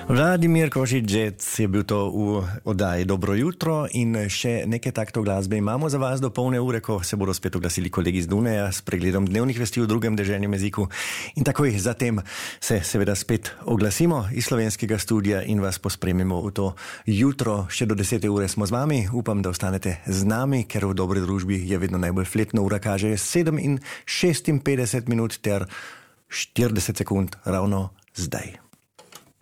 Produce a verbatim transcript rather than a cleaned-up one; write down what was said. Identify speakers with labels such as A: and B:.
A: Vladimir Košič je bil to v oddaji Dobro jutro in še nekaj takto glasbe imamo za vas do polne ure, ko se bodo spet oglasili kolegi z Dunaja s pregledom dnevnih vesti v drugem deželnem jeziku. In takoj zatem se seveda spet oglasimo iz slovenskega studia in vas pospremimo v to jutro. Še do desete ure smo z vami. Upam, da ostanete z nami, ker v dobri družbi je vedno najbolj fletno. Ura kaže sedem in šestinpetdeset minut ter štirideset sekund ravno zdaj.